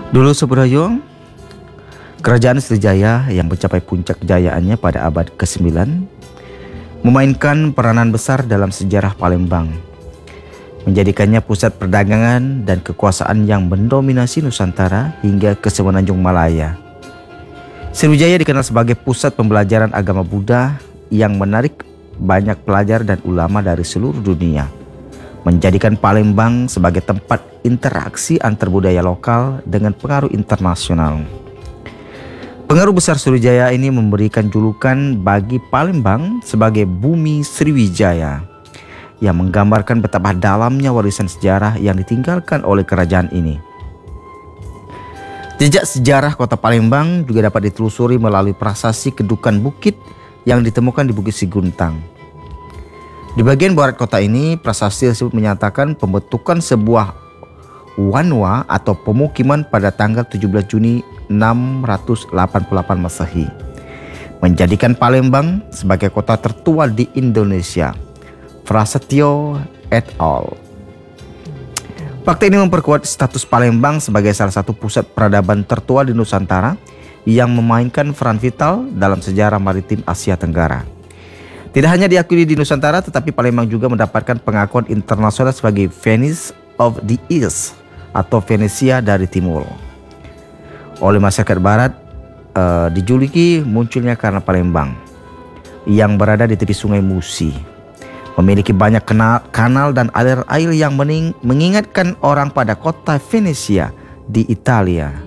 Dulu Subrayo, kerajaan Sriwijaya yang mencapai puncak kejayaannya pada abad ke-9 memainkan peranan besar dalam sejarah Palembang, menjadikannya pusat perdagangan dan kekuasaan yang mendominasi Nusantara hingga ke semenanjung Malaya. Sriwijaya dikenal sebagai pusat pembelajaran agama Buddha yang menarik banyak pelajar dan ulama dari seluruh dunia, menjadikan Palembang sebagai tempat interaksi antar budaya lokal dengan pengaruh internasional. Pengaruh besar Sriwijaya ini memberikan julukan bagi Palembang sebagai Bumi Sriwijaya, yang menggambarkan betapa dalamnya warisan sejarah yang ditinggalkan oleh kerajaan ini. Jejak sejarah kota Palembang juga dapat ditelusuri melalui prasasti Kedukan Bukit yang ditemukan di Bukit Siguntang. Di bagian barat kota ini, prasasti tersebut menyatakan pembentukan sebuah wanwa atau pemukiman pada tanggal 17 Juni 688 Masehi, menjadikan Palembang sebagai kota tertua di Indonesia. Prasetyo et al. Fakta ini memperkuat status Palembang sebagai salah satu pusat peradaban tertua di Nusantara yang memainkan peran vital dalam sejarah maritim Asia Tenggara. Tidak hanya diakui di Nusantara, tetapi Palembang juga mendapatkan pengakuan internasional sebagai Venice of the East atau Venesia dari Timur. Oleh masyarakat Barat, dijuluki munculnya karena Palembang yang berada di tepi Sungai Musi memiliki banyak kanal dan aliran air yang mengingatkan orang pada kota Venesia di Italia.